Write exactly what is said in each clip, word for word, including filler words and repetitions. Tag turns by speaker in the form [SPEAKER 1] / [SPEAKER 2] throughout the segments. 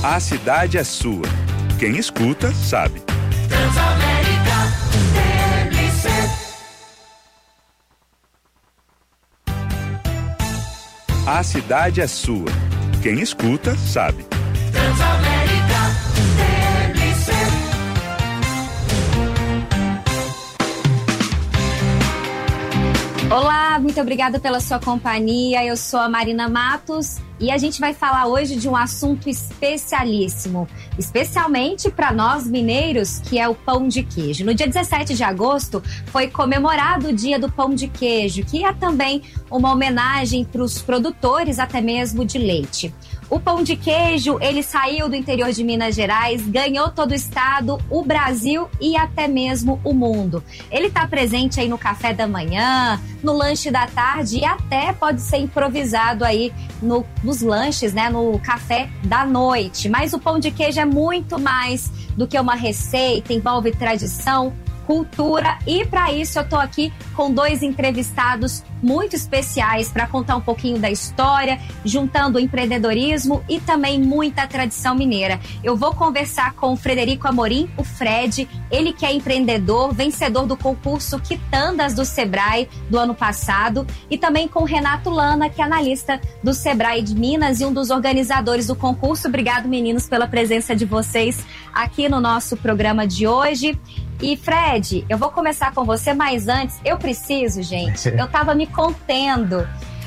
[SPEAKER 1] A cidade é sua. Quem escuta, sabe.
[SPEAKER 2] Transamérica T M C.
[SPEAKER 1] A cidade é sua. Quem escuta, sabe.
[SPEAKER 2] Transamérica T M C.
[SPEAKER 3] Olá, muito obrigada pela sua companhia. Eu sou a Marina Matos e a gente vai falar hoje de um assunto especialíssimo, especialmente para nós mineiros, que é o pão de queijo. No dia dezessete de agosto foi comemorado o Dia do Pão de Queijo, que é também uma homenagem para os produtores até mesmo de leite. O pão de queijo, ele saiu do interior de Minas Gerais, ganhou todo o estado, o Brasil e até mesmo o mundo. Ele está presente aí no café da manhã, no lanche da tarde e até pode ser improvisado aí no, nos lanches, né, no café da noite. Mas o pão de queijo é muito mais do que uma receita, envolve tradição, cultura, e para isso eu tô aqui com dois entrevistados muito especiais para contar um pouquinho da história, juntando empreendedorismo e também muita tradição mineira. Eu vou conversar com o Frederico Amorim, o Fred, ele que é empreendedor, vencedor do concurso Quitandas do Sebrae do ano passado, e também com o Renato Lana, que é analista do Sebrae de Minas e um dos organizadores do concurso. Obrigado, meninos, pela presença de vocês aqui no nosso programa de hoje. E Fred, eu vou começar com você, mas antes, eu preciso, gente, eu tava me contendo.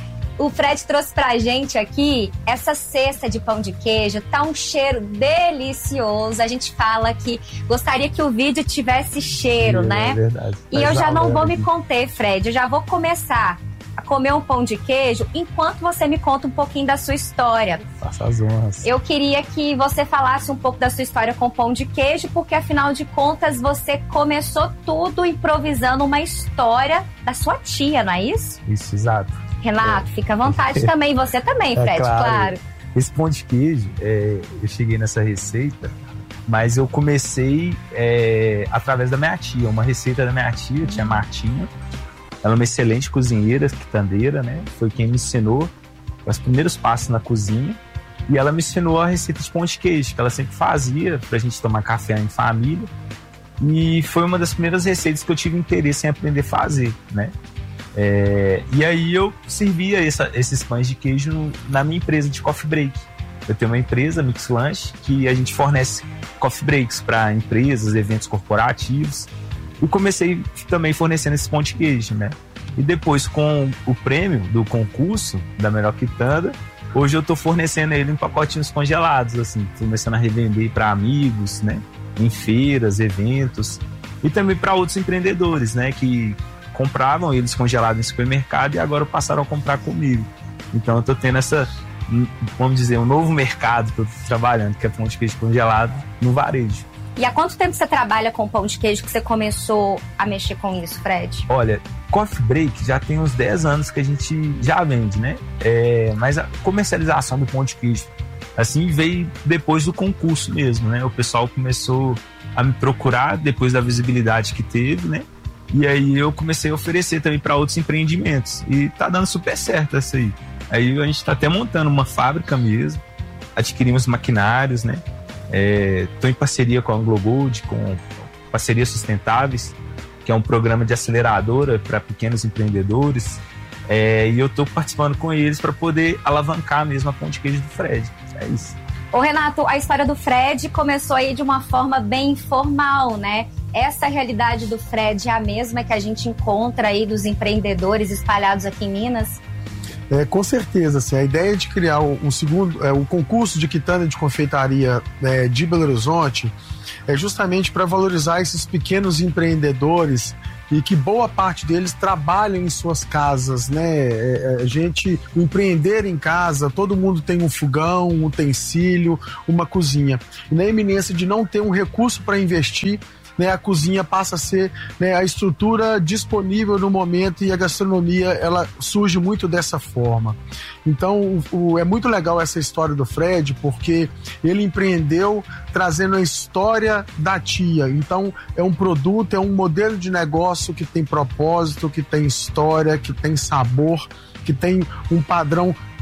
[SPEAKER 3] O Fred trouxe pra gente aqui essa cesta de pão de queijo, tá um cheiro delicioso. A gente fala que gostaria que o vídeo tivesse cheiro, é, né? É verdade. E eu já não vou me conter, Fred, eu já vou começar a comer um pão de queijo enquanto você me conta um pouquinho da sua história.
[SPEAKER 4] Faça as honras.
[SPEAKER 3] Eu queria que você falasse um pouco da sua história com pão de queijo, porque afinal de contas você começou tudo improvisando uma história da sua tia, não é isso?
[SPEAKER 4] Isso, exato.
[SPEAKER 3] Renato, é. Fica à vontade também, você também, Fred, é, claro. claro.
[SPEAKER 4] Esse pão de queijo, é, eu cheguei nessa receita, mas eu comecei é, através da minha tia, uma receita da minha tia, tia Martinha. Ela é uma excelente cozinheira, quitandeira, né? Foi quem me ensinou os primeiros passos na cozinha. E ela me ensinou a receita de pão de queijo, que ela sempre fazia pra gente tomar café em família. E foi uma das primeiras receitas que eu tive interesse em aprender a fazer, né? É, e aí eu servia essa, esses pães de queijo no, na minha empresa de coffee break. Eu tenho uma empresa, Mix Lunch, que a gente fornece coffee breaks para empresas, eventos corporativos. E comecei também fornecendo esse pão de queijo, né? E depois, com o prêmio do concurso da melhor quitanda, hoje eu tô fornecendo ele em pacotinhos congelados, assim, começando a revender para amigos, né? Em feiras, eventos, e também para outros empreendedores, né? Que compravam eles congelados em supermercado e agora passaram a comprar comigo. Então eu tô tendo essa, vamos dizer, um novo mercado que eu tô trabalhando, que é pão de queijo congelado no varejo.
[SPEAKER 3] E há quanto tempo você trabalha com pão de queijo que você começou a mexer com isso, Fred?
[SPEAKER 4] Olha, Coffee Break já tem uns dez anos que a gente já vende, né? É, mas a comercialização do pão de queijo, assim, veio depois do concurso mesmo, né? O pessoal começou a me procurar depois da visibilidade que teve, né? E aí eu comecei a oferecer também para outros empreendimentos. E tá dando super certo isso aí. Aí a gente tá até montando uma fábrica mesmo, adquirimos maquinários, né? Estou é, em parceria com a Anglo Gold, com Parcerias Sustentáveis, que é um programa de aceleradora para pequenos empreendedores, é, e eu estou participando com eles para poder alavancar mesmo a pão de queijo do Fred. É isso.
[SPEAKER 3] Ô Renato, a história do Fred começou aí de uma forma bem informal, né? Essa realidade do Fred é a mesma que a gente encontra aí dos empreendedores espalhados aqui em Minas?
[SPEAKER 5] É, com certeza, assim, a ideia de criar o, o segundo, é, o concurso de quitanda de confeitaria é, de Belo Horizonte é justamente para valorizar esses pequenos empreendedores e que boa parte deles trabalham em suas casas, né? É, a gente, o empreender em casa, todo mundo tem um fogão, um utensílio, uma cozinha. E na iminência de não ter um recurso para investir, né, a cozinha passa a ser, né, a estrutura disponível no momento, e a gastronomia ela surge muito dessa forma. Então o, o, é muito legal essa história do Fred, porque ele empreendeu trazendo a história da tia. Então é um produto, é um modelo de negócio que tem propósito, que tem história, que tem sabor, que tem um padrão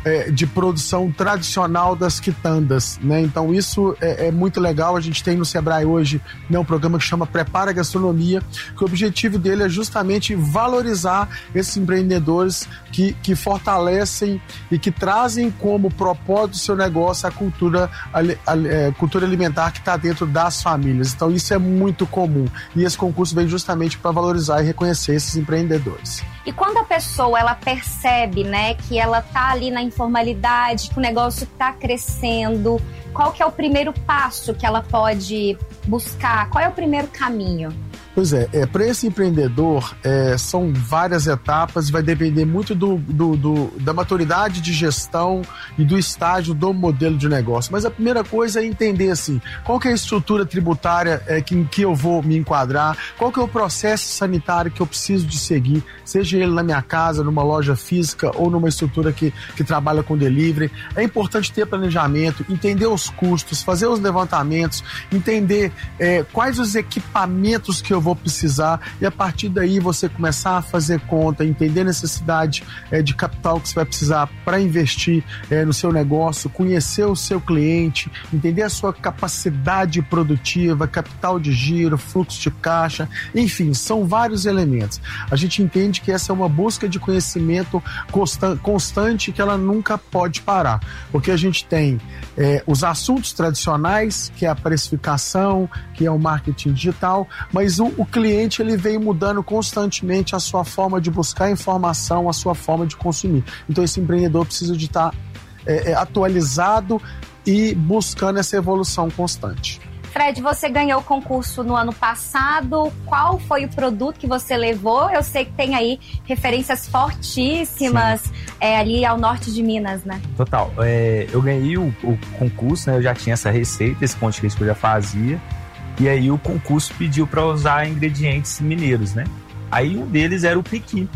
[SPEAKER 5] é, de produção tradicional das quitandas, né? Então isso é, é muito legal. A gente tem no Sebrae hoje, né, um programa que chama Prepara Gastronomia, que o objetivo dele é justamente valorizar esses empreendedores que, que fortalecem e que trazem como propósito do seu negócio a cultura, a, a, a cultura alimentar que está dentro das famílias. Então isso é muito comum e esse concurso vem justamente para valorizar e reconhecer esses empreendedores.
[SPEAKER 3] E quando a pessoa ela percebe, né, que ela tá ali na informalidade, que o negócio tá crescendo, qual que é o primeiro passo que ela pode buscar? Qual é o primeiro caminho?
[SPEAKER 5] Pois é, é para esse empreendedor é, são várias etapas, vai depender muito do, do, do, da maturidade de gestão e do estágio do modelo de negócio. Mas a primeira coisa é entender assim, qual que é a estrutura tributária é, que, em que eu vou me enquadrar, qual que é o processo sanitário que eu preciso de seguir, seja ele na minha casa, numa loja física ou numa estrutura que, que trabalha com delivery. É importante ter planejamento, entender os custos, fazer os levantamentos, entender é, quais os equipamentos que eu vou precisar e a partir daí você começar a fazer conta, entender a necessidade é, de capital que você vai precisar para investir é, no seu negócio, conhecer o seu cliente, entender a sua capacidade produtiva, capital de giro, fluxo de caixa, enfim, são vários elementos. A gente entende que essa é uma busca de conhecimento consta- constante que ela nunca pode parar, porque a gente tem é, os assuntos tradicionais, que é a precificação, que é o marketing digital, mas o O cliente ele vem mudando constantemente a sua forma de buscar informação, a sua forma de consumir. Então esse empreendedor precisa de estar é, é, atualizado e buscando essa evolução constante.
[SPEAKER 3] Fred, você ganhou o concurso no ano passado. Qual foi o produto que você levou? Eu sei que tem aí referências fortíssimas é, ali ao norte de Minas, né?
[SPEAKER 4] Total. É, eu ganhei o, o concurso, né? Eu já tinha essa receita, esse ponto de queijo que eu já fazia. E aí o concurso pediu para usar ingredientes mineiros, né? Aí um deles era o piqui.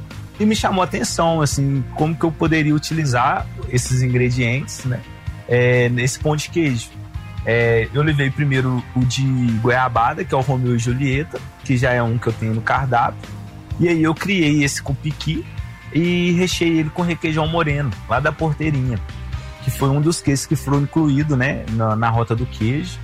[SPEAKER 4] E me chamou a atenção, assim, como que eu poderia utilizar esses ingredientes, né? É, nesse pão de queijo. É, eu levei primeiro o de goiabada, que é o Romeu e Julieta, que já é um que eu tenho no cardápio. E aí eu criei esse com piqui e recheei ele com requeijão moreno, lá da Porteirinha, que foi um dos queijos que foram incluídos, né, na, na rota do queijo.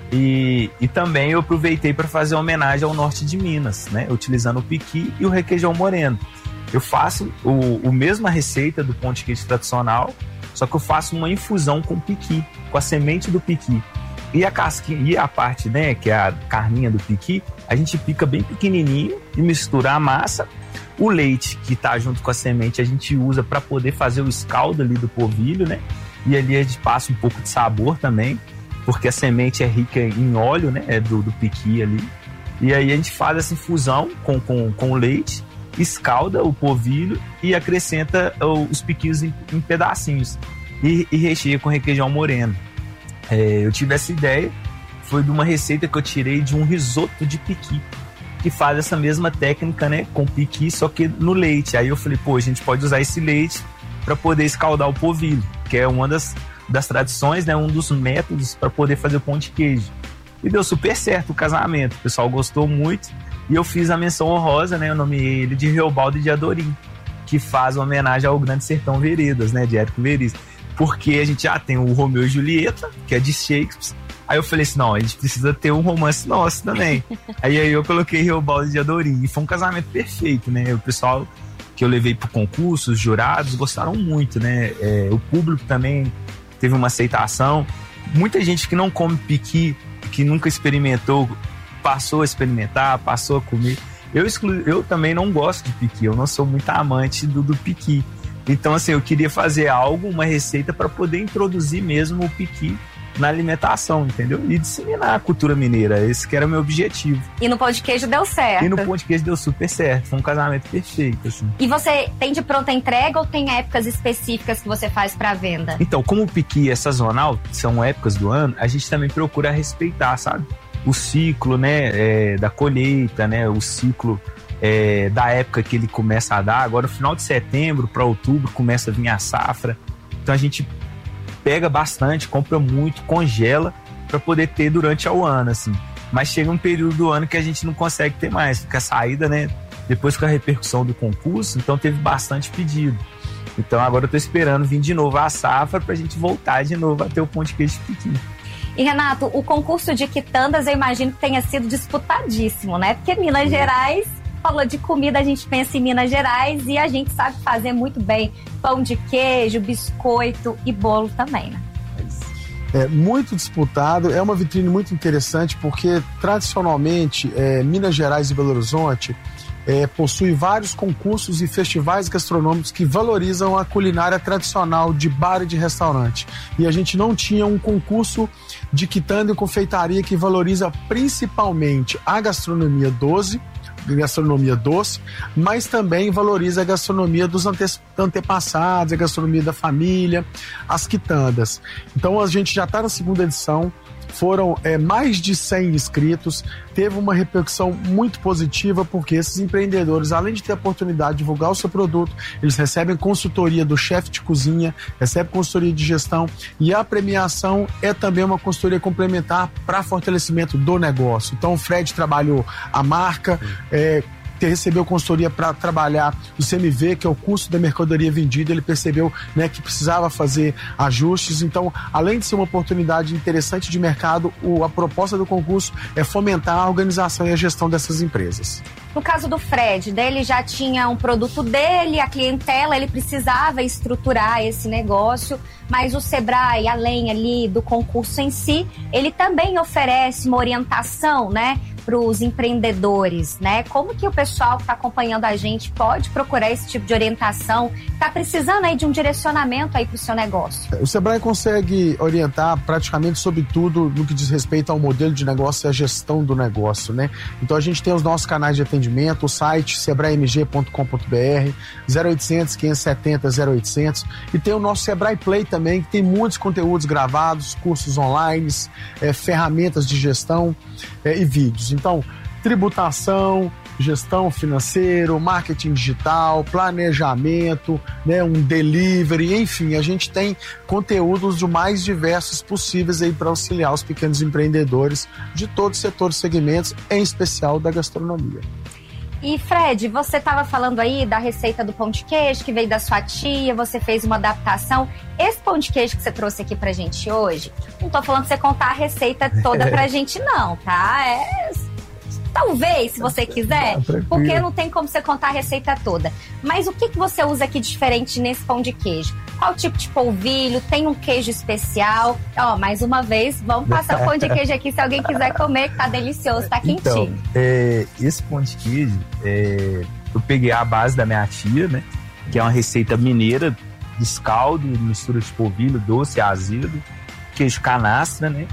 [SPEAKER 4] E, e também eu aproveitei para fazer homenagem ao norte de Minas, né? Utilizando o piqui e o requeijão moreno. Eu faço o, o mesma receita do pão de queijo tradicional, só que eu faço uma infusão com piqui, com a semente do piqui. E a casquinha, e a parte, né, que é a carninha do piqui, a gente pica bem pequenininho e mistura a massa. O leite que tá junto com a semente a gente usa para poder fazer o escaldo ali do polvilho, né? E ali a gente passa um pouco de sabor também, porque a semente é rica em óleo, né, é do, do piqui ali. E aí a gente faz essa infusão com, com, com o leite, escalda o polvilho e acrescenta os piquinhos em, em pedacinhos e, e recheia com requeijão moreno. É, eu tive essa ideia, foi de uma receita que eu tirei de um risoto de piqui, que faz essa mesma técnica, né, com piqui, só que no leite. Aí eu falei, pô, a gente pode usar esse leite para poder escaldar o polvilho, que é uma das das tradições, né, um dos métodos para poder fazer o pão de queijo. E deu super certo o casamento, o pessoal gostou muito e eu fiz a menção honrosa, né, eu nomeei ele de Reobaldo de Adorim, que faz uma homenagem ao Grande Sertão Veredas, né, de Érico Veríssimo, porque a gente já tem o Romeu e Julieta, que é de Shakespeare. Aí eu falei assim, não, a gente precisa ter um romance nosso também. aí, aí eu coloquei Reobaldo de Adorim e foi um casamento perfeito, né, o pessoal que eu levei pro concurso, os jurados gostaram muito, né, é, o público também teve uma aceitação. Muita gente que não come piqui, que nunca experimentou, passou a experimentar, passou a comer. Eu, exclu... eu também não gosto de piqui, eu não sou muito amante do, do piqui. Então, assim, eu queria fazer algo, uma receita para poder introduzir mesmo o piqui na alimentação, entendeu? E disseminar a cultura mineira, esse que era o meu objetivo.
[SPEAKER 3] E no pão de queijo deu certo.
[SPEAKER 4] E no pão de queijo deu super certo, foi um casamento perfeito, assim.
[SPEAKER 3] E você tem de pronta entrega ou tem épocas específicas que você faz para venda?
[SPEAKER 4] Então, como o piqui é sazonal, são épocas do ano, a gente também procura respeitar, sabe? O ciclo, né, é, da colheita, né, o ciclo é, da época que ele começa a dar. Agora, no final de setembro para outubro, começa a vir a safra. Então, a gente pega bastante, compra muito, congela para poder ter durante o ano, assim. Mas chega um período do ano que a gente não consegue ter mais, porque a saída, né, depois com a repercussão do concurso, então teve bastante pedido. Então agora eu tô esperando vir de novo a safra pra gente voltar de novo a ter o pão de queijo Pequim.
[SPEAKER 3] E Renato, o concurso de quitandas eu imagino que tenha sido disputadíssimo, né? Porque Minas Gerais, falou de comida, a gente pensa em Minas Gerais e a gente sabe fazer muito bem pão de queijo, biscoito e bolo também, né?
[SPEAKER 5] É muito disputado, é uma vitrine muito interessante porque tradicionalmente é, Minas Gerais e Belo Horizonte é, possui vários concursos e festivais gastronômicos que valorizam a culinária tradicional de bar e de restaurante. E a gente não tinha um concurso de quitanda e confeitaria que valoriza principalmente a gastronomia doce, gastronomia doce, mas também valoriza a gastronomia dos ante antepassados, a gastronomia da família, as quitandas. Então a gente já está na segunda edição, foram é, mais de cem inscritos, teve uma repercussão muito positiva porque esses empreendedores, além de ter a oportunidade de divulgar o seu produto, eles recebem consultoria do chefe de cozinha, recebem consultoria de gestão e a premiação é também uma consultoria complementar para fortalecimento do negócio. Então o Fred trabalhou a marca, é, recebeu consultoria para trabalhar o C M V, que é o custo da mercadoria vendida. Ele percebeu, né, que precisava fazer ajustes. Então, além de ser uma oportunidade interessante de mercado, o, a proposta do concurso é fomentar a organização e a gestão dessas empresas.
[SPEAKER 3] No caso do Fred, dele já tinha um produto dele, a clientela, ele precisava estruturar esse negócio, mas o Sebrae, além ali do concurso em si, ele também oferece uma orientação, né, para os empreendedores, né? Como que o pessoal que está acompanhando a gente pode procurar esse tipo de orientação? Está precisando aí de um direcionamento aí para o seu negócio?
[SPEAKER 5] O Sebrae consegue orientar praticamente sobre tudo no que diz respeito ao modelo de negócio e à gestão do negócio, né? Então a gente tem os nossos canais de atendimento, o site sebrae m g ponto com ponto b r, zero oitocentos, quinhentos e setenta, zero oitocentos, e tem o nosso Sebrae Play também, que tem muitos conteúdos gravados, cursos online, é, ferramentas de gestão é, e vídeos. Então, tributação, gestão financeira, marketing digital, planejamento, né, um delivery, enfim, a gente tem conteúdos os mais diversos possíveis aí para auxiliar os pequenos empreendedores de todos os setores e segmentos, em especial da gastronomia.
[SPEAKER 3] E Fred, você estava falando aí da receita do pão de queijo que veio da sua tia, você fez uma adaptação. Esse pão de queijo que você trouxe aqui pra gente hoje, não tô falando pra você contar a receita toda pra gente não, tá? É... Talvez, se você quiser, porque não tem como você contar a receita toda. Mas o que, que você usa aqui diferente nesse pão de queijo? Qual tipo de polvilho? Tem um queijo especial? Ó, mais uma vez, vamos passar o pão de queijo aqui se alguém quiser comer, que tá delicioso, tá quentinho.
[SPEAKER 4] Então, é, esse pão de queijo, é, eu peguei a base da minha tia, né? Que é uma receita mineira, descaldo, mistura de polvilho, doce, azedo, queijo canastra, né?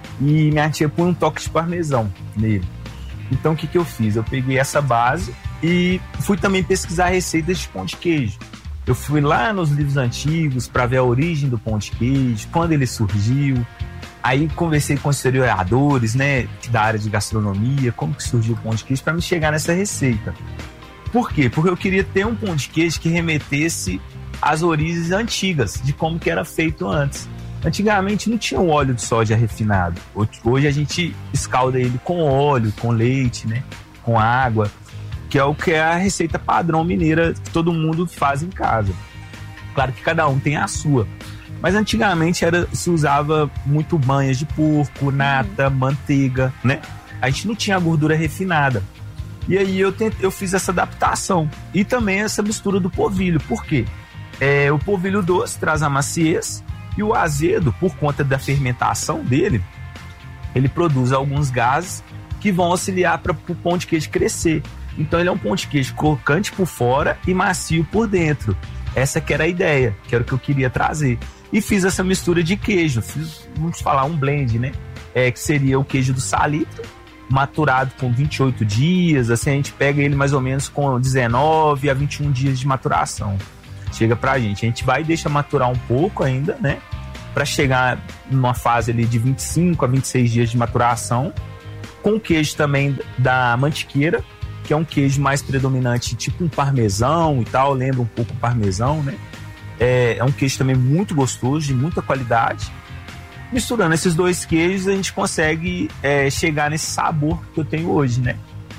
[SPEAKER 4] E minha tia põe um toque de parmesão nele. Então, o que, que eu fiz? Eu peguei essa base e fui também pesquisar receitas de pão de queijo. Eu fui lá nos livros antigos para ver a origem do pão de queijo, quando ele surgiu. Aí conversei com historiadores, né, da área de gastronomia, como que surgiu o pão de queijo, para me chegar nessa receita. Por quê? Porque eu queria ter um pão de queijo que remetesse às origens antigas, de como que era feito antes. Antigamente não tinha um óleo de soja refinado. Hoje a gente escalda ele com óleo, com leite, né? Com água, que é o que é a receita padrão mineira que todo mundo faz em casa. Claro que cada um tem a sua. Mas antigamente era, se usava muito banhas de porco, nata, uhum. manteiga, né? A gente não tinha gordura refinada. E aí eu, tentei, eu fiz essa adaptação. E também essa mistura do polvilho. Por quê? É, o polvilho doce traz a maciez. E o azedo, por conta da fermentação dele, ele produz alguns gases que vão auxiliar para o pão de queijo crescer. Então ele é um pão de queijo crocante por fora e macio por dentro. Essa que era a ideia, que era o que eu queria trazer. E fiz essa mistura de queijo, fiz, vamos falar, um blend, né? É, que seria o queijo do salitro, maturado com vinte e oito dias, assim a gente pega ele mais ou menos com dezenove a vinte e um dias de maturação. Chega pra gente, a gente vai e deixa maturar um pouco ainda, né? Pra chegar numa fase ali de vinte e cinco a vinte e seis dias de maturação, com o queijo também da mantiqueira, que é um queijo mais predominante, tipo um parmesão e tal, lembra um pouco o parmesão, né? É, é um queijo também muito gostoso, de muita qualidade. Misturando esses dois queijos, a gente consegue é, chegar nesse sabor que eu tenho hoje, né?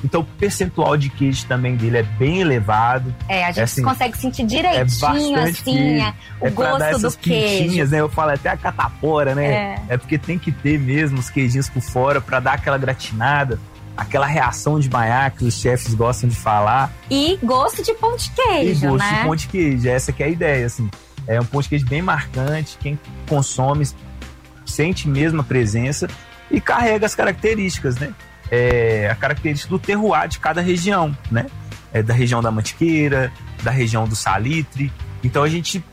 [SPEAKER 4] Então o percentual de queijo também dele é bem elevado.
[SPEAKER 3] É, a gente
[SPEAKER 4] assim,
[SPEAKER 3] consegue sentir direitinho,
[SPEAKER 4] é
[SPEAKER 3] assim,
[SPEAKER 4] queijo.
[SPEAKER 3] o
[SPEAKER 4] é pra dar
[SPEAKER 3] gosto
[SPEAKER 4] essas
[SPEAKER 3] do queijo.
[SPEAKER 4] pintinhas, né? Eu falo até a catapora, né?
[SPEAKER 3] É.
[SPEAKER 4] é porque tem que ter mesmo os queijinhos por fora pra dar aquela gratinada, aquela reação de baiac que os chefes gostam de falar.
[SPEAKER 3] E gosto de pão de queijo,
[SPEAKER 4] e gosto
[SPEAKER 3] né?
[SPEAKER 4] de pão de queijo, essa que é a ideia, assim. É um pão de queijo bem marcante, quem consome sente mesmo a presença e carrega as características, né? É, a característica do terroir de cada região, né? É, da região da Mantiqueira, da região do Salitre. Então a gente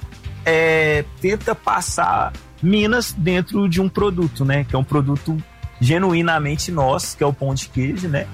[SPEAKER 4] é, tenta passar Minas dentro de um produto, né? Que é um produto genuinamente nosso, que é o pão de queijo, né?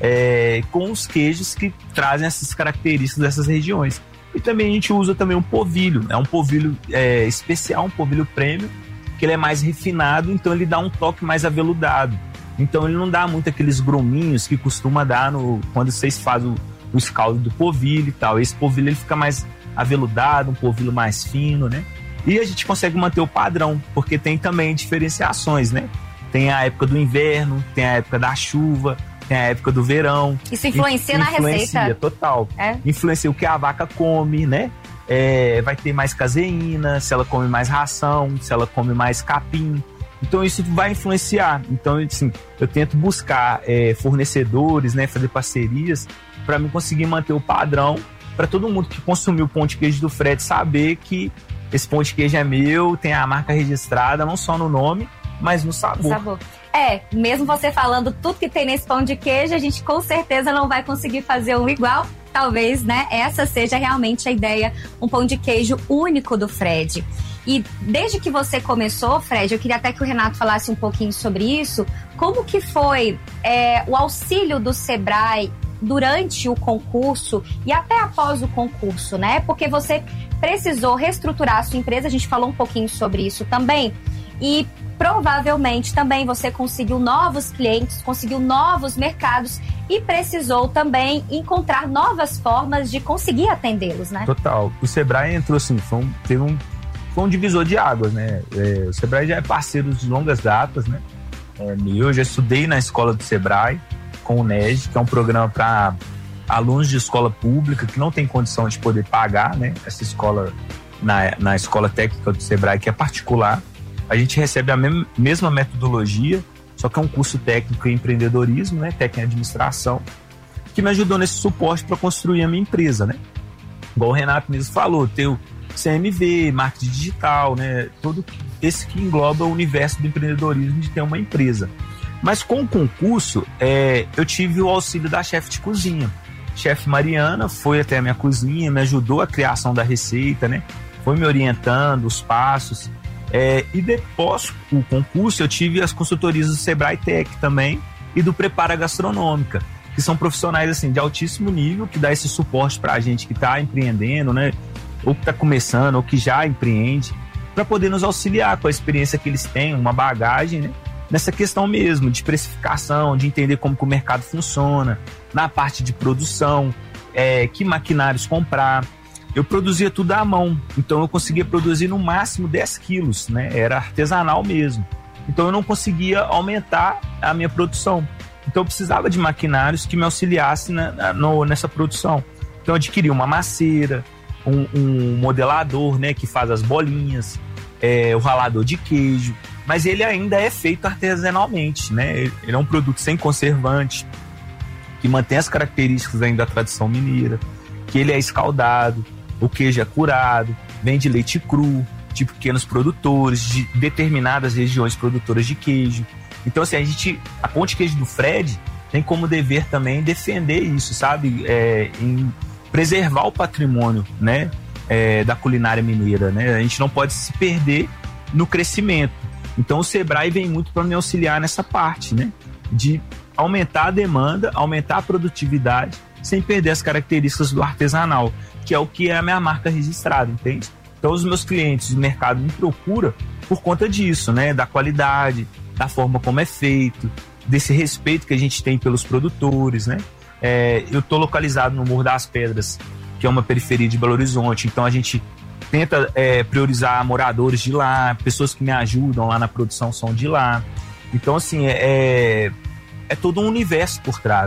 [SPEAKER 4] É, com os queijos que trazem essas características dessas regiões. E também a gente usa também um polvilho, é um polvilho é, especial, um polvilho premium, que ele é mais refinado, então ele dá um toque mais aveludado. Então ele não dá muito aqueles gruminhos que costuma dar no, quando vocês fazem o, o escaldo do polvilho e tal. Esse polvilho ele fica mais aveludado, um polvilho mais fino, né? E a gente consegue manter o padrão, porque tem também diferenciações, né? Tem a época do inverno, tem a época da chuva, tem a época do verão.
[SPEAKER 3] Isso influencia,
[SPEAKER 4] influencia
[SPEAKER 3] na receita?
[SPEAKER 4] Influencia, total.
[SPEAKER 3] É?
[SPEAKER 4] Influencia o que a vaca come, né? É, vai ter mais caseína, se ela come mais ração, se ela come mais capim. Então isso vai influenciar. Então, assim, eu tento buscar é, fornecedores, né? Fazer parcerias para mim conseguir manter o padrão, para todo mundo que consumiu o pão de queijo do Fred saber que esse pão de queijo é meu, tem a marca registrada, não só no nome, mas no sabor.
[SPEAKER 3] sabor. É, mesmo você falando tudo que tem nesse pão de queijo, a gente com certeza não vai conseguir fazer um igual. Talvez, né, essa seja realmente a ideia, um pão de queijo único do Fred. E desde que você começou, Fred, eu queria até que o Renato falasse um pouquinho sobre isso. Como que foi é, o auxílio do Sebrae durante o concurso e até após o concurso, né? Porque você precisou reestruturar a sua empresa, a gente falou um pouquinho sobre isso também. E provavelmente também você conseguiu novos clientes, conseguiu novos mercados e precisou também encontrar novas formas de conseguir atendê-los, né?
[SPEAKER 4] Total. O Sebrae entrou assim, foi um, teve um, foi um divisor de águas, né? É, o Sebrae já é parceiro de longas datas, né? É, eu já estudei na escola do Sebrae com o N E D, que é um programa para alunos de escola pública que não tem condição de poder pagar, né? Essa escola, na, na escola técnica do Sebrae, que é particular. A gente recebe a mesma, mesma metodologia, só que é um curso técnico em empreendedorismo, né? Técnico em administração, que me ajudou nesse suporte para construir a minha empresa, né? Igual o Renato mesmo falou, tem o C M V, marketing digital, né? Todo esse que engloba o universo do empreendedorismo de ter uma empresa. Mas com o concurso, é, eu tive o auxílio da chefe de cozinha. Chefe Mariana foi até a minha cozinha, me ajudou a criação da receita, né? Foi me orientando os passos. É, e depois o concurso, eu tive as consultorias do Sebrae Tech também e do Prepara Gastronômica, que são profissionais assim, de altíssimo nível, que dá esse suporte para a gente que está empreendendo, né? Ou que está começando, ou que já empreende, para poder nos auxiliar com a experiência que eles têm, uma bagagem, né? Nessa questão mesmo de precificação, de entender como que o mercado funciona, na parte de produção, é, que maquinários comprar. Eu produzia tudo à mão, então eu conseguia produzir no máximo dez quilos, né? Era artesanal mesmo. Então eu não conseguia aumentar a minha produção. Então eu precisava de maquinários que me auxiliassem na, na, no, nessa produção. Então eu adquiri uma maceira, um, um modelador, né? Que faz as bolinhas, é, o ralador de queijo. Mas ele ainda é feito artesanalmente, né? Ele é um produto sem conservante, que mantém as características ainda da tradição mineira, que ele é escaldado, o queijo é curado, vem de leite cru, de pequenos produtores, de determinadas regiões produtoras de queijo. Então, assim, a gente, a Pão de Queijo do Fred tem como dever também defender isso, sabe? É, em preservar o patrimônio, né? É, da culinária mineira, né? A gente não pode se perder no crescimento. Então o Sebrae vem muito para me auxiliar nessa parte, né? De aumentar a demanda, aumentar a produtividade, sem perder as características do artesanal, que é o que é a minha marca registrada, entende? Então os meus clientes, o mercado me procura por conta disso, né? Da qualidade, da forma como é feito, desse respeito que a gente tem pelos produtores, né? É, eu estou localizado no Morro das Pedras, que é uma periferia de Belo Horizonte, então a gente tenta é, priorizar moradores de lá, pessoas que me ajudam lá na produção são de lá. Então, assim, é, é todo um universo por trás, né?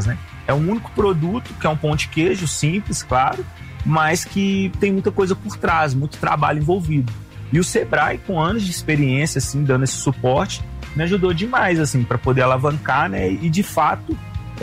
[SPEAKER 4] É um único produto, que é um pão de queijo simples, claro, mas que tem muita coisa por trás, muito trabalho envolvido. E o Sebrae, com anos de experiência, assim, dando esse suporte, me ajudou demais, assim, para poder alavancar, né, e de fato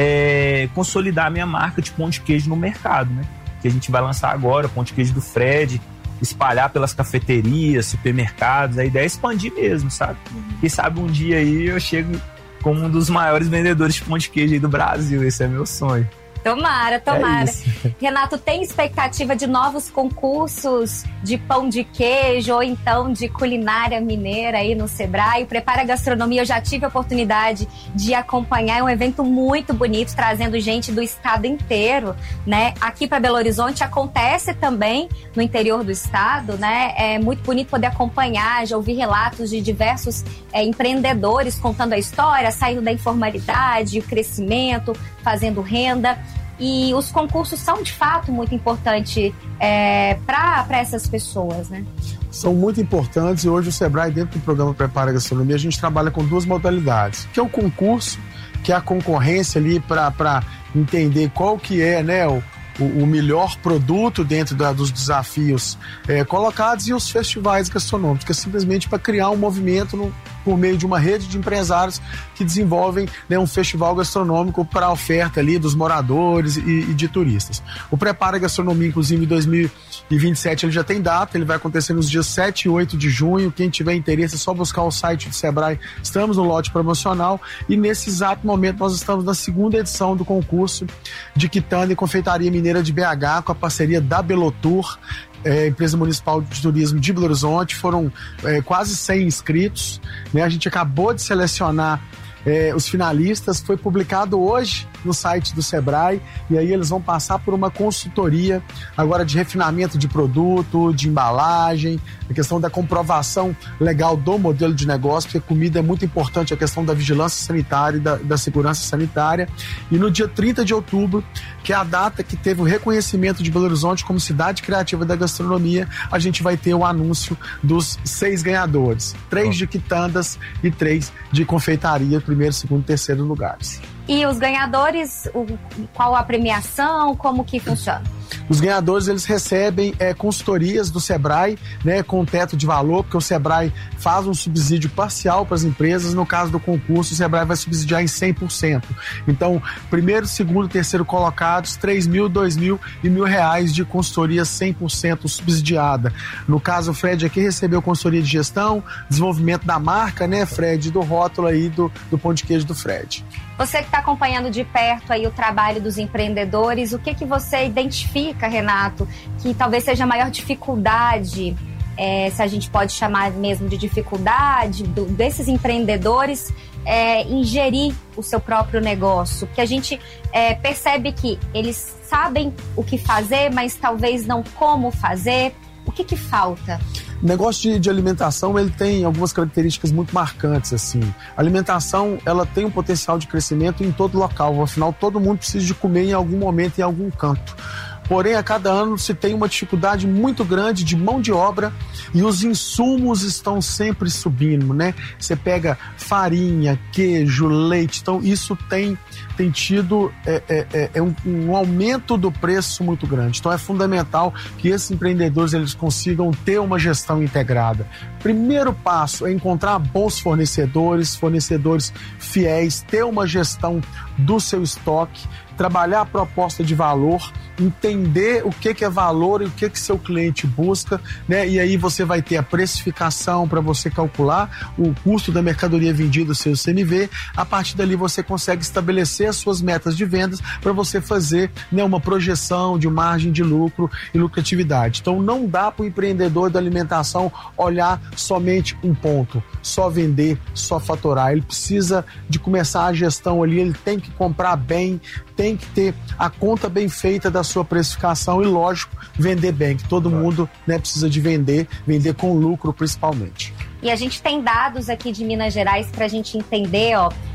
[SPEAKER 4] é, consolidar a minha marca de pão de queijo no mercado, né, que a gente vai lançar agora, o pão de queijo do Fred, espalhar pelas cafeterias, supermercados. A ideia é expandir mesmo, sabe? Quem sabe um dia aí eu chego como um dos maiores vendedores de pão de queijo aí do Brasil. Esse é meu sonho.
[SPEAKER 3] Tomara, tomara.
[SPEAKER 4] É
[SPEAKER 3] Renato, tem expectativa de novos concursos de pão de queijo ou então de culinária mineira aí no Sebrae? O Prepara Gastronomia, eu já tive a oportunidade de acompanhar, é um evento muito bonito, trazendo gente do estado inteiro, né? Aqui para Belo Horizonte acontece também no interior do estado, né? É muito bonito poder acompanhar, já ouvi relatos de diversos é, empreendedores contando a história, saindo da informalidade, o crescimento, fazendo renda. E os concursos são, de fato, muito importantes é, para essas pessoas, né?
[SPEAKER 5] São muito importantes e hoje o Sebrae, dentro do programa Prepara Gastronomia, a gente trabalha com duas modalidades, que é o concurso, que é a concorrência ali para entender qual que é, né, o, o melhor produto dentro da, dos desafios é, colocados, e os festivais gastronômicos, que é simplesmente para criar um movimento no, por meio de uma rede de empresários que desenvolvem, né, um festival gastronômico para a oferta ali dos moradores e, e de turistas. O Prepara Gastronomia, inclusive, em dois mil e vinte e sete, ele já tem data, ele vai acontecer nos dias sete e oito de junho. Quem tiver interesse é só buscar o site do Sebrae, estamos no lote promocional, e nesse exato momento nós estamos na segunda edição do concurso de quitanda e confeitaria mineira de B H, com a parceria da Belotur, É, empresa municipal de turismo de Belo Horizonte. Foram é, quase cem inscritos, né? A gente acabou de selecionar é, os finalistas, foi publicado hoje no site do Sebrae, e aí eles vão passar por uma consultoria agora de refinamento de produto, de embalagem, a questão da comprovação legal do modelo de negócio, porque comida é muito importante, a questão da vigilância sanitária e da, da segurança sanitária. E no dia trinta de outubro, que é a data que teve o reconhecimento de Belo Horizonte como cidade criativa da gastronomia, a gente vai ter o anúncio dos seis ganhadores, três de quitandas e três de confeitaria, primeiro, segundo e terceiro lugares.
[SPEAKER 3] E os ganhadores, o, qual a premiação, como que funciona?
[SPEAKER 5] Os ganhadores, eles recebem é, consultorias do Sebrae, né, com teto de valor, porque o Sebrae faz um subsídio parcial para as empresas. No caso do concurso, o Sebrae vai subsidiar em cem por cento. Então, primeiro, segundo e terceiro colocados, três mil, dois mil e mil reais de consultoria cem por cento subsidiada. No caso, o Fred aqui recebeu consultoria de gestão, desenvolvimento da marca, né, Fred, do rótulo aí do, do pão de queijo do Fred.
[SPEAKER 3] Você que está acompanhando de perto aí o trabalho dos empreendedores, o que que você identifica, Renato, que talvez seja a maior dificuldade, é, se a gente pode chamar mesmo de dificuldade, do, desses empreendedores é, em gerir o seu próprio negócio? Porque a gente é, percebe que eles sabem o que fazer, mas talvez não como fazer. O que que falta?
[SPEAKER 5] O negócio de, de alimentação, ele tem algumas características muito marcantes, assim. A alimentação, ela tem um potencial de crescimento em todo local, afinal, todo mundo precisa de comer em algum momento, em algum canto. Porém, a cada ano se tem uma dificuldade muito grande de mão de obra e os insumos estão sempre subindo, né? Você pega farinha, queijo, leite, então isso tem, tem tido é, é, é um, um aumento do preço muito grande. Então é fundamental que esses empreendedores eles consigam ter uma gestão integrada. Primeiro passo é encontrar bons fornecedores, fornecedores fiéis, ter uma gestão do seu estoque, trabalhar a proposta de valor, entender o que, que é valor e o que, que seu cliente busca, né? E aí você vai ter a precificação para você calcular o custo da mercadoria vendida, o seu C M V. A partir dali você consegue estabelecer as suas metas de vendas para você fazer, né, uma projeção de margem de lucro e lucratividade. Então não dá para o empreendedor da alimentação olhar somente um ponto, só vender, só faturar. Ele precisa de começar a gestão ali, ele tem que comprar bem, tem que ter a conta bem feita da sua precificação e, lógico, vender bem, que todo mundo, né, precisa de vender, vender com lucro principalmente.
[SPEAKER 3] E a gente tem dados aqui de Minas Gerais para a gente entender, ó,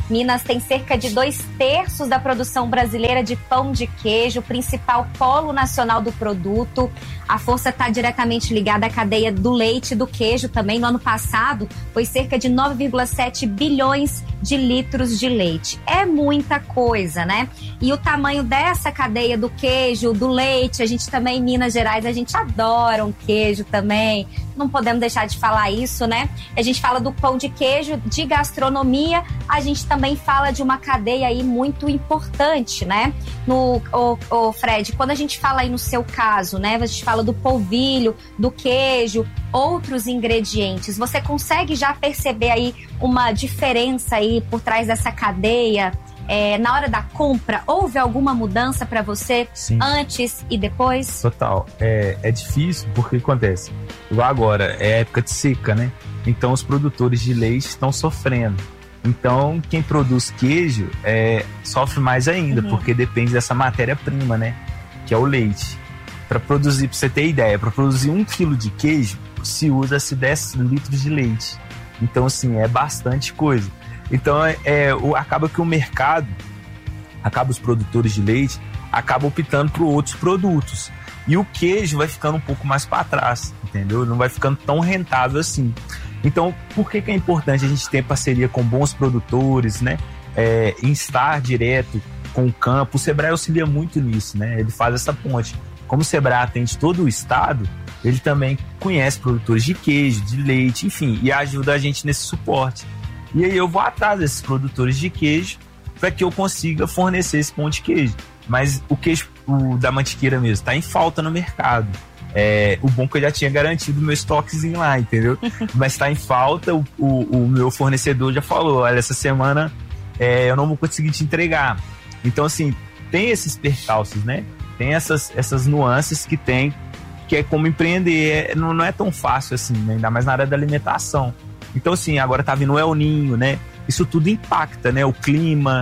[SPEAKER 3] Minas tem cerca de dois terços da produção brasileira de pão de queijo, principal polo nacional do produto. A força está diretamente ligada à cadeia do leite e do queijo também. No ano passado, foi cerca de nove vírgula sete bilhões de litros de leite. É muita coisa, né? E o tamanho dessa cadeia do queijo, do leite, a gente também, em Minas Gerais, a gente adora um queijo também. Não podemos deixar de falar isso, né? A gente fala do pão de queijo, de gastronomia, a gente também fala de uma cadeia aí muito importante, né? No, o, o Fred, quando a gente fala aí no seu caso, né? A gente fala do polvilho, do queijo, outros ingredientes. Você consegue já perceber aí uma diferença aí por trás dessa cadeia? É, na hora da compra, houve alguma mudança para você? Sim. Antes e depois?
[SPEAKER 4] Total. É, é difícil porque acontece. Igual agora, é época de seca, né? Então os produtores de leite estão sofrendo. Então quem produz queijo é, sofre mais ainda, uhum. porque depende dessa matéria-prima, né? Que é o leite. Para produzir, para você ter ideia, para produzir um quilo de queijo, se usa-se dez litros de leite. Então, assim, é bastante coisa. Então, é, é, o, acaba que o mercado, acaba os produtores de leite, acabam optando por outros produtos. E o queijo vai ficando um pouco mais para trás, entendeu? Não vai ficando tão rentável assim. Então, por que, que é importante a gente ter parceria com bons produtores, né? É, em estar direto com o campo. O Sebrae auxilia muito nisso, né? Ele faz essa ponte. Como o Sebrae atende todo o estado, ele também conhece produtores de queijo, de leite, enfim, e ajuda a gente nesse suporte. E aí eu vou atrás desses produtores de queijo para que eu consiga fornecer esse pão de queijo. Mas o queijo o da Mantiqueira mesmo está em falta no mercado. É, o bom é que eu já tinha garantido o meu estoquezinho lá, entendeu? Mas está em falta, o, o, o meu fornecedor já falou, olha, essa semana é, eu não vou conseguir te entregar. Então, assim, tem esses percalços, né? Tem essas, essas nuances que tem, que é como empreender, é, não, não é tão fácil assim, né? Ainda mais na área da alimentação. Então, assim, agora tá vindo o El Ninho, né? Isso tudo impacta, né? O clima,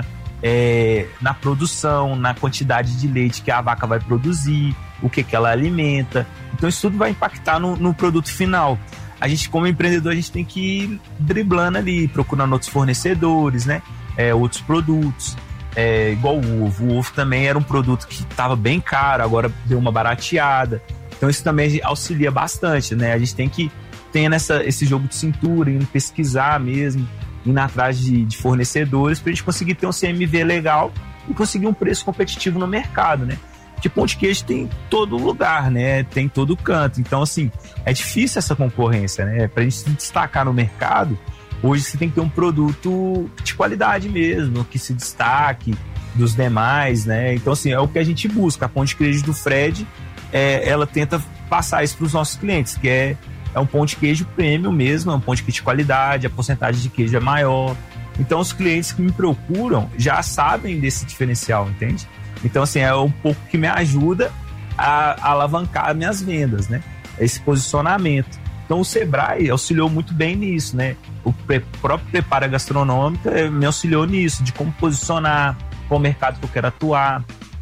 [SPEAKER 4] é, na produção, na quantidade de leite que a vaca vai produzir, o que, que ela alimenta. Então, isso tudo vai impactar no, no produto final. A gente, como empreendedor, a gente tem que ir driblando ali, procurando outros fornecedores, né? É, outros produtos. É, igual o ovo. O ovo também era um produto que estava bem caro, agora deu uma barateada. Então isso também auxilia bastante, né? A gente tem que ter nessa, esse jogo de cintura, indo pesquisar mesmo, indo atrás de, de fornecedores para a gente conseguir ter um C M V legal e conseguir um preço competitivo no mercado, né? Porque pão de queijo tem em todo lugar, né? Tem em todo canto. Então, assim, é difícil essa concorrência, né? Para a gente se destacar no mercado, hoje você tem que ter um produto de qualidade mesmo, que se destaque dos demais, né? Então, assim, é o que a gente busca. A pão de queijo do Fred, é, ela tenta passar isso para os nossos clientes, que é, é um pão de queijo premium mesmo, é um pão de queijo de qualidade, a porcentagem de queijo é maior. Então, os clientes que me procuram já sabem desse diferencial, entende? Então, assim, é um pouco que me ajuda a, a alavancar minhas vendas, né? Esse posicionamento. Então, o Sebrae auxiliou muito bem nisso, né? O pre- próprio Prepara Gastronômica me auxiliou nisso, de como posicionar, qual mercado que eu quero atuar.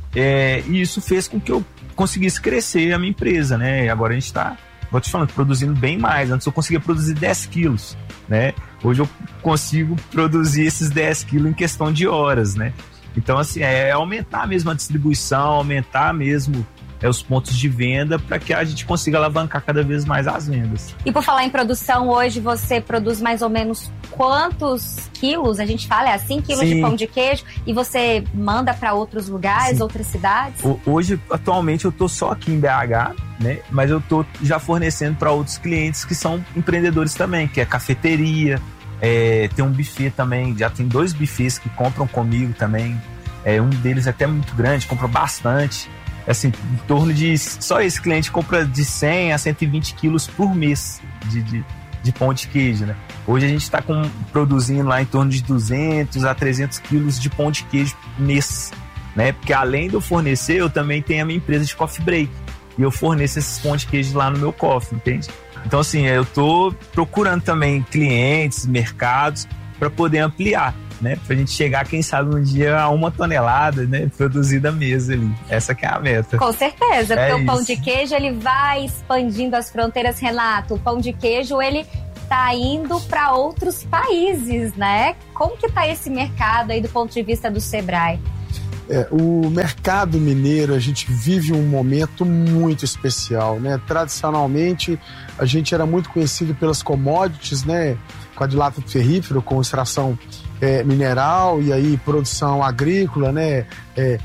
[SPEAKER 4] É, e isso fez com que eu conseguisse crescer a minha empresa, né? E agora a gente está, vou te falando, produzindo bem mais. Antes eu conseguia produzir dez quilos, né? Hoje eu consigo produzir esses dez quilos em questão de horas, né? Então, assim, é aumentar mesmo a distribuição, aumentar mesmo é, os pontos de venda para que a gente consiga alavancar cada vez mais as vendas.
[SPEAKER 3] E por falar em produção, hoje você produz mais ou menos quantos quilos? A gente fala, é assim, quilos Sim. de pão de queijo, e você manda para outros lugares, Sim. outras cidades?
[SPEAKER 4] Hoje, atualmente, eu estou só aqui em B H, né? Mas eu estou já fornecendo para outros clientes que são empreendedores também, que é cafeteria. É, tem um buffet também, já tem dois buffets que compram comigo também. É, um deles é até muito grande, compra bastante. Assim, em torno de... Só esse cliente compra de cem a cento e vinte quilos por mês de, de, de pão de queijo, né? Hoje a gente está produzindo lá em torno de duzentos a trezentos quilos de pão de queijo mês, né? Porque além de eu fornecer, eu também tenho a minha empresa de coffee break. E eu forneço esses pão de queijo lá no meu coffee, entende? Então, assim, eu tô procurando também clientes, mercados, para poder ampliar, né? Pra gente chegar, quem sabe, um dia a uma tonelada, né? Produzida mesmo ali. Essa que é a meta.
[SPEAKER 3] Com certeza, porque
[SPEAKER 4] é
[SPEAKER 3] o pão
[SPEAKER 4] isso.
[SPEAKER 3] de queijo, ele vai expandindo as fronteiras, Renato. O pão de queijo, ele tá indo para outros países, né? Como que tá esse mercado aí do ponto de vista do Sebrae?
[SPEAKER 5] É, o mercado mineiro, a gente vive um momento muito especial, né? Tradicionalmente, a gente era muito conhecido pelas commodities, né? Quadrilátero ferrífero com extração é, mineral e aí produção agrícola, né? É,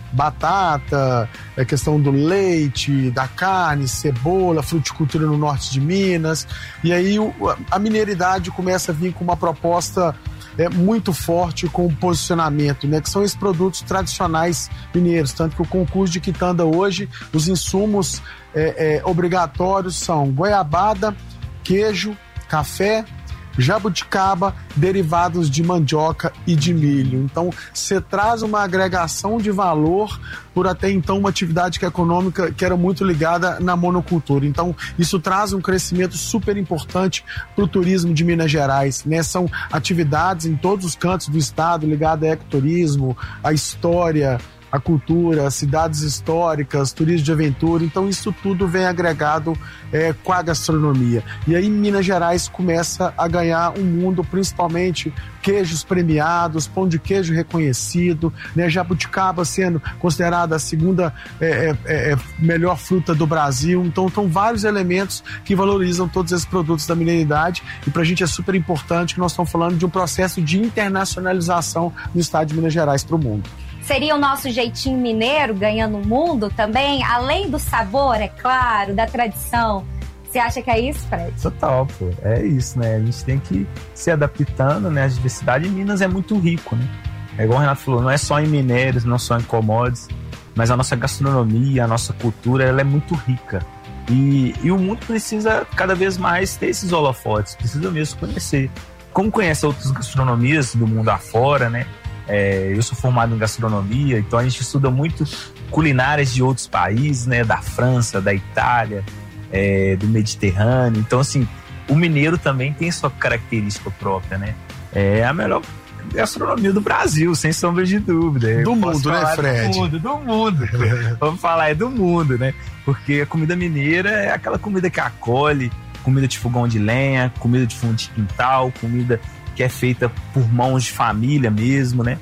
[SPEAKER 5] batata, a questão do leite, da carne, cebola, fruticultura no norte de Minas. E aí o, a mineridade começa a vir com uma proposta é muito forte com o posicionamento, né, que são esses produtos tradicionais mineiros, tanto que o concurso de quitanda hoje, os insumos é, é, obrigatórios são goiabada, queijo, café, jabuticaba, derivados de mandioca e de milho. Então, você traz uma agregação de valor por até então uma atividade econômica que era muito ligada na monocultura. Então, isso traz um crescimento super importante para o turismo de Minas Gerais, né? São atividades em todos os cantos do estado ligadas a ecoturismo, a história, a cultura, as cidades históricas, turismo de aventura. Então isso tudo vem agregado é, com a gastronomia. E aí Minas Gerais começa a ganhar um mundo, principalmente queijos premiados, pão de queijo reconhecido, né? Jabuticaba sendo considerada a segunda é, é, é, melhor fruta do Brasil. Então são vários elementos que valorizam todos esses produtos da mineiridade, e para a gente é super importante que nós estamos falando de um processo de internacionalização do estado de Minas Gerais para o mundo.
[SPEAKER 3] Seria o nosso jeitinho mineiro ganhando o mundo também? Além do sabor, é claro, da tradição. Você acha que é isso, Fred?
[SPEAKER 4] Total, pô. É isso, né? A gente tem que se adaptando, né? A diversidade em Minas é muito rico, né? É igual o Renato falou, não é só em minérios, não só em commodities, mas a nossa gastronomia, a nossa cultura, ela é muito rica. E, e o mundo precisa cada vez mais ter esses holofotes, precisa mesmo conhecer. Como conhece outras gastronomias do mundo afora, né? É, eu sou formado em gastronomia, então a gente estuda muito culinárias de outros países, né? Da França, da Itália, é, do Mediterrâneo. Então, assim, o mineiro também tem sua característica própria, né? É a melhor gastronomia do Brasil, sem sombra de dúvida.
[SPEAKER 5] Do mundo, né, Fred?
[SPEAKER 4] Do mundo, do mundo. Vamos falar, é do mundo, né? Porque a comida mineira é aquela comida que acolhe, comida de fogão de lenha, comida de fundo de quintal, comida que é feita por mãos de família mesmo, né?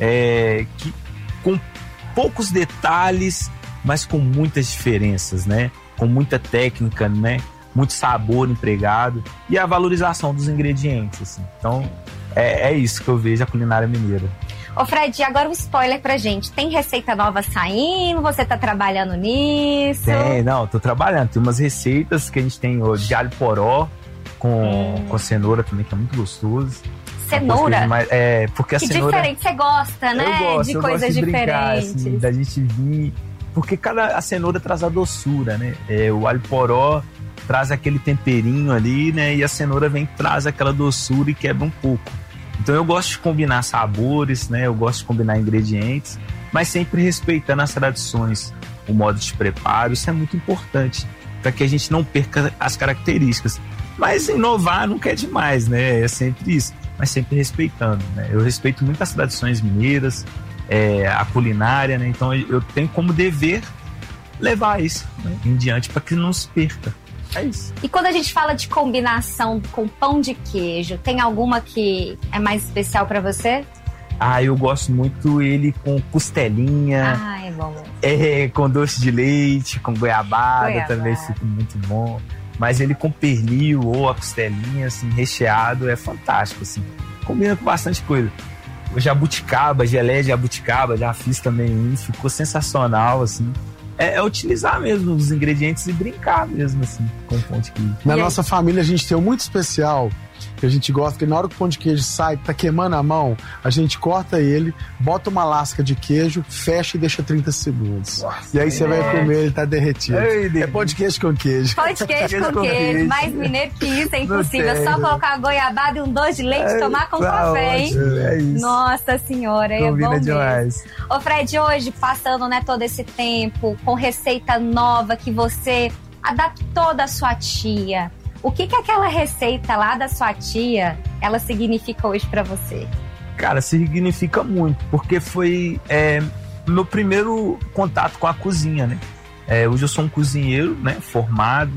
[SPEAKER 4] É, que, com poucos detalhes, mas com muitas diferenças, né? Com muita técnica, né? Muito sabor empregado e a valorização dos ingredientes, assim. Então, é, é isso que eu vejo a culinária mineira.
[SPEAKER 3] Ô Fred, agora um spoiler pra gente. Tem receita nova saindo? Você tá trabalhando nisso?
[SPEAKER 4] Tem, não, tô trabalhando. Tem umas receitas que a gente tem de alho poró, Com, hum. com cenoura também, que é muito gostoso.
[SPEAKER 3] Cenoura?
[SPEAKER 4] Mais, é, porque a
[SPEAKER 3] que
[SPEAKER 4] cenoura...
[SPEAKER 3] diferente, você gosta, né?
[SPEAKER 4] Eu gosto,
[SPEAKER 3] de
[SPEAKER 4] eu
[SPEAKER 3] coisas
[SPEAKER 4] gosto de
[SPEAKER 3] diferentes.
[SPEAKER 4] Brincar, assim, da gente vir... Porque cada, a cenoura traz a doçura, né? É, o alho poró traz aquele temperinho ali, né? E a cenoura vem traz aquela doçura e quebra um pouco. Então eu gosto de combinar sabores, né? Eu gosto de combinar ingredientes, mas sempre respeitando as tradições, o modo de preparo. Isso é muito importante, para que a gente não perca as características. Mas inovar nunca é demais, né? É sempre isso, mas sempre respeitando, né? Eu respeito muito as tradições mineiras, é, a culinária, né? Então eu tenho como dever levar isso, né, em diante, para que não se perca. É isso.
[SPEAKER 3] E quando a gente fala de combinação com pão de queijo, tem alguma que é mais especial para você?
[SPEAKER 4] Ah, eu gosto muito ele com costelinha.
[SPEAKER 3] Ah, é bom.
[SPEAKER 4] É, com doce de leite, com goiabada,
[SPEAKER 3] Goiabada.
[SPEAKER 4] também fica muito bom. Mas ele com pernil ou a costelinha, assim, recheado, é fantástico, assim. Combina com bastante coisa. O jabuticaba, geleia de jabuticaba, já fiz também um, ficou sensacional, assim. É, é utilizar mesmo os ingredientes e brincar mesmo, assim, com o pão de queijo.
[SPEAKER 5] Na nossa família a gente tem um muito especial, que a gente gosta, que na hora que o pão de queijo sai, tá queimando a mão, a gente corta ele, bota uma lasca de queijo, fecha e deixa trinta segundos. Nossa, e aí você é. vai comer, ele tá derretido. Ei, é pão de queijo com queijo.
[SPEAKER 3] Pão de queijo com queijo. Mais mineiro que isso é impossível. É só colocar uma goiabada e um doce de leite e tomar com tá café, hein?
[SPEAKER 4] É isso.
[SPEAKER 3] Nossa senhora,
[SPEAKER 4] combina
[SPEAKER 3] é bom
[SPEAKER 4] demais.
[SPEAKER 3] mesmo. Ô Fred, hoje, passando, né, todo esse tempo, com receita nova que você adaptou da sua tia, o que que aquela receita lá da sua tia, ela significa hoje pra você?
[SPEAKER 4] Cara, significa muito, porque foi é, meu primeiro contato com a cozinha, né? É, hoje eu sou um cozinheiro, né, formado,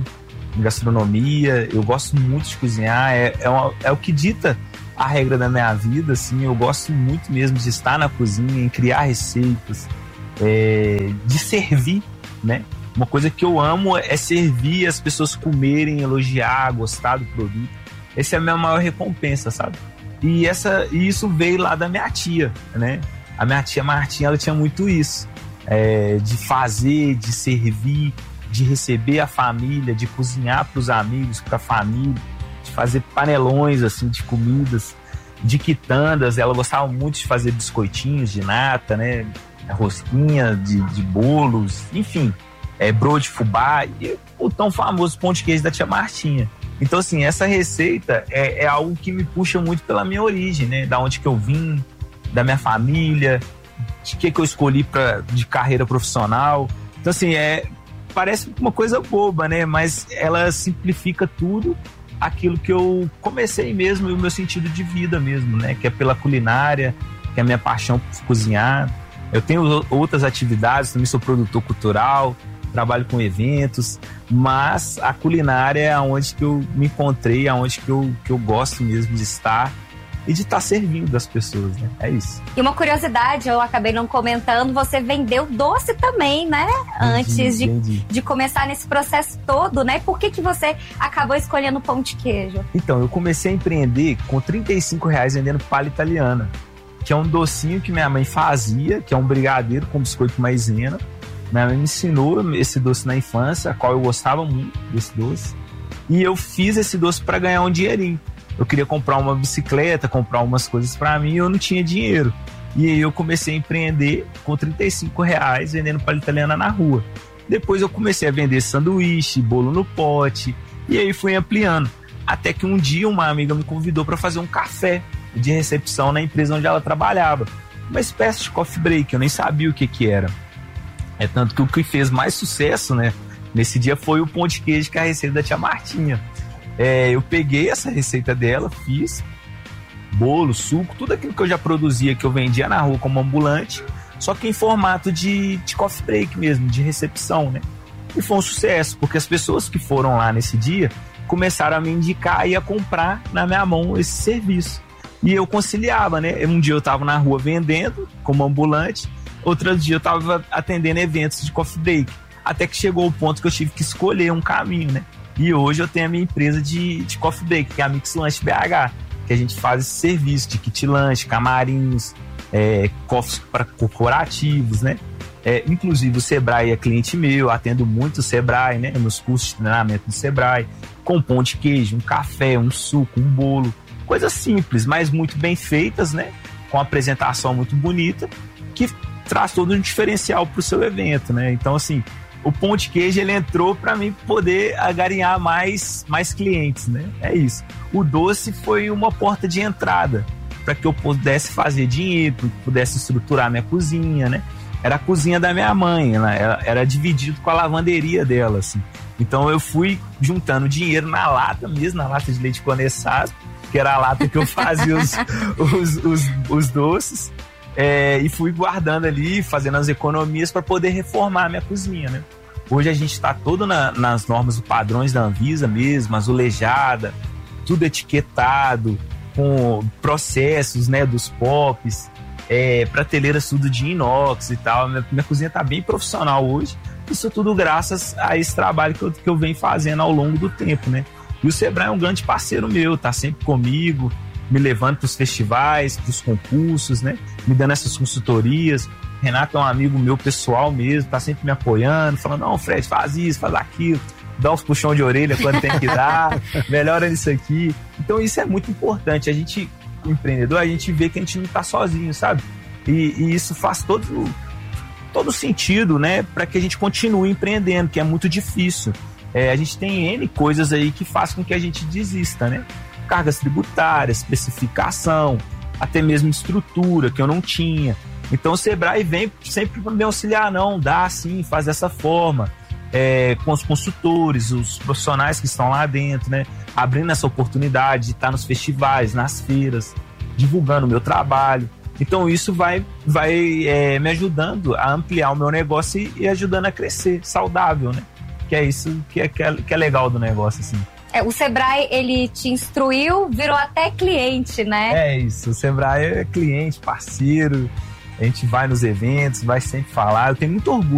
[SPEAKER 4] em gastronomia, eu gosto muito de cozinhar, é, é, uma, é o que dita a regra da minha vida, assim, eu gosto muito mesmo de estar na cozinha, em criar receitas, é, de servir, né? Uma coisa que eu amo é servir, as pessoas comerem, elogiar, gostar do produto. Essa é a minha maior recompensa, sabe? E, essa, e isso veio lá da minha tia, né? A minha tia Martinha, ela tinha muito isso, é, de fazer, de servir, de receber a família, de cozinhar para os amigos, para a família, de fazer panelões assim de comidas, de quitandas. Ela gostava muito de fazer biscoitinhos de nata, né? Rosquinha de, de bolos, enfim, é, broa de fubá e o tão famoso pão de queijo da tia Martinha. Então, assim, essa receita é, é algo que me puxa muito pela minha origem, né? Da onde que eu vim, da minha família, de que que eu escolhi pra, de carreira profissional. Então, assim, é, parece uma coisa boba, né? Mas ela simplifica tudo aquilo que eu comecei mesmo e o meu sentido de vida mesmo, né? Que é pela culinária, que é a minha paixão por cozinhar. Eu tenho outras atividades, também sou produtor cultural, trabalho com eventos, mas a culinária é onde que eu me encontrei, é onde que eu, que eu gosto mesmo de estar e de estar servindo as pessoas, né? É isso.
[SPEAKER 3] E uma curiosidade, eu acabei não comentando, você vendeu doce também, né?
[SPEAKER 4] Vendi,
[SPEAKER 3] Antes de,
[SPEAKER 4] vendi.
[SPEAKER 3] de começar nesse processo todo, né? Por que que você acabou escolhendo pão de queijo?
[SPEAKER 4] Então, eu comecei a empreender com trinta e cinco reais vendendo palha italiana, que é um docinho que minha mãe fazia, que é um brigadeiro com biscoito maisena. Minha mãe me ensinou esse doce na infância, a qual eu gostava muito desse doce. E eu fiz esse doce para ganhar um dinheirinho. Eu queria comprar uma bicicleta, comprar umas coisas para mim e eu não tinha dinheiro. E aí eu comecei a empreender com trinta e cinco reais vendendo palha italiana na rua. Depois eu comecei a vender sanduíche, bolo no pote e aí fui ampliando. Até que um dia uma amiga me convidou para fazer um café de recepção na empresa onde ela trabalhava. Uma espécie de coffee break, eu nem sabia o que que era. É tanto que o que fez mais sucesso, né, nesse dia foi o pão de queijo, que é a receita da tia Martinha. É, eu peguei essa receita dela, fiz bolo, suco, tudo aquilo que eu já produzia, que eu vendia na rua como ambulante, só que em formato de, de coffee break mesmo, de recepção, né? E foi um sucesso, porque as pessoas que foram lá nesse dia começaram a me indicar e a comprar na minha mão esse serviço. E eu conciliava, né? Um dia eu estava na rua vendendo como ambulante, outro dia eu estava atendendo eventos de coffee break. Até que chegou o ponto que eu tive que escolher um caminho, né? E hoje eu tenho a minha empresa de, de coffee break, que é a Mix Lanche B H, que a gente faz esse serviço de kit lanche, camarinhos, é, coffees para corporativos, né? É, inclusive o Sebrae é cliente meu, atendo muito o Sebrae, né? Meus cursos de treinamento do Sebrae, com pão de queijo, um café, um suco, um bolo. Coisas simples, mas muito bem feitas, né? Com apresentação muito bonita, que traz todo um diferencial para o seu evento, né? Então, assim, o pão de queijo, ele entrou para mim poder agarinhar mais, mais clientes, né? É isso. O doce foi uma porta de entrada para que eu pudesse fazer dinheiro, para que eu pudesse estruturar minha cozinha, né? Era a cozinha da minha mãe, ela era, era dividido com a lavanderia dela, assim. Então eu fui juntando dinheiro na lata mesmo, na lata de leite condensado, que era a lata que eu fazia os, os, os, os doces. É, e fui guardando ali, fazendo as economias para poder reformar a minha cozinha, né? Hoje a gente está todo na, nas normas e padrões da Anvisa mesmo, azulejada, tudo etiquetado, com processos, né, dos pops, é, prateleiras tudo de inox e tal. Minha, minha cozinha está bem profissional hoje, isso tudo graças a esse trabalho que eu, que eu venho fazendo ao longo do tempo, né? E o Sebrae é um grande parceiro meu, tá sempre comigo, me levando para os festivais, para os concursos, né? Me dando essas consultorias. Renato é um amigo meu pessoal mesmo, tá sempre me apoiando, falando, não, Fred, faz isso, faz aquilo, dá uns puxão de orelha quando tem que dar, melhora nisso aqui. Então isso é muito importante. A gente, empreendedor, a gente vê que a gente não tá sozinho, sabe? E, e isso faz todo, todo sentido, né? Para que a gente continue empreendendo, que é muito difícil. É, a gente tem N coisas aí que faz com que a gente desista, né? Cargas tributárias, especificação, até mesmo estrutura que eu não tinha. Então o Sebrae vem sempre para me auxiliar, não, dá sim, faz dessa forma, é, com os consultores, os profissionais que estão lá dentro, né, abrindo essa oportunidade de estar nos festivais, nas feiras, divulgando o meu trabalho. Então isso vai, vai é, me ajudando a ampliar o meu negócio e, e ajudando a crescer, saudável, né? que é isso que é, que é, que é legal do negócio, assim.
[SPEAKER 3] É, o Sebrae, ele te instruiu, virou até cliente, né?
[SPEAKER 4] É isso, o Sebrae é cliente, parceiro, a gente vai nos eventos, vai sempre falar. Eu tenho muito orgulho